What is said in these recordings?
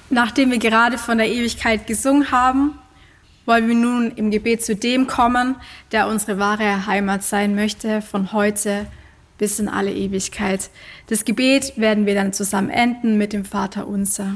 Nachdem wir gerade von der Ewigkeit gesungen haben, wollen wir nun im Gebet zu dem kommen, der unsere wahre Heimat sein möchte, von heute bis in alle Ewigkeit. Das Gebet werden wir dann zusammen enden mit dem Vaterunser.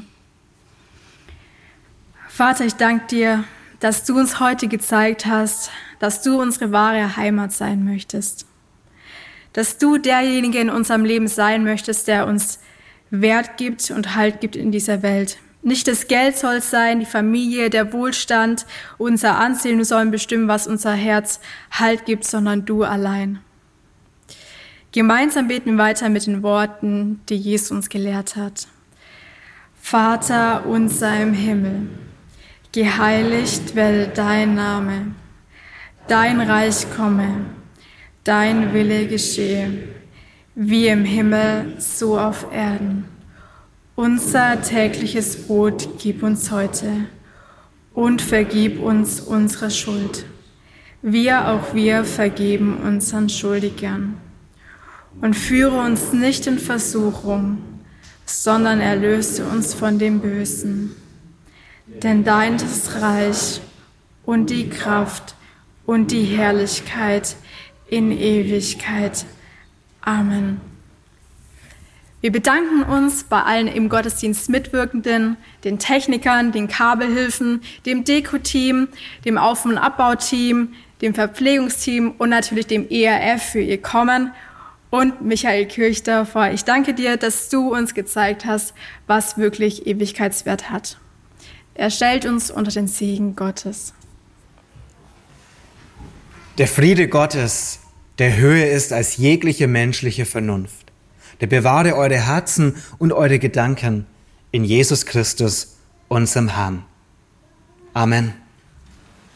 Vater, ich danke dir, dass du uns heute gezeigt hast, dass du unsere wahre Heimat sein möchtest. Dass du derjenige in unserem Leben sein möchtest, der uns Wert gibt und Halt gibt in dieser Welt. Nicht das Geld soll es sein, die Familie, der Wohlstand, unser Ansehen sollen bestimmen, was unser Herz Halt gibt, sondern du allein. Gemeinsam beten wir weiter mit den Worten, die Jesus uns gelehrt hat. Vater unser im Himmel, geheiligt werde dein Name, dein Reich komme, dein Wille geschehe, wie im Himmel, so auf Erden. Unser tägliches Brot gib uns heute und vergib uns unsere Schuld, auch wir vergeben unseren Schuldigern. Und führe uns nicht in Versuchung, sondern erlöse uns von dem Bösen. Denn dein ist das Reich und die Kraft und die Herrlichkeit in Ewigkeit. Amen. Wir bedanken uns bei allen im Gottesdienst Mitwirkenden, den Technikern, den Kabelhilfen, dem Deko-Team, dem Auf- und Abbauteam, dem Verpflegungsteam und natürlich dem ERF für ihr Kommen und Michael Kirchdorfer. Ich danke dir, dass du uns gezeigt hast, was wirklich Ewigkeitswert hat. Er stellt uns unter den Segen Gottes. Der Friede Gottes, der höher ist als jegliche menschliche Vernunft, der bewahre eure Herzen und eure Gedanken in Jesus Christus, unserem Herrn. Amen.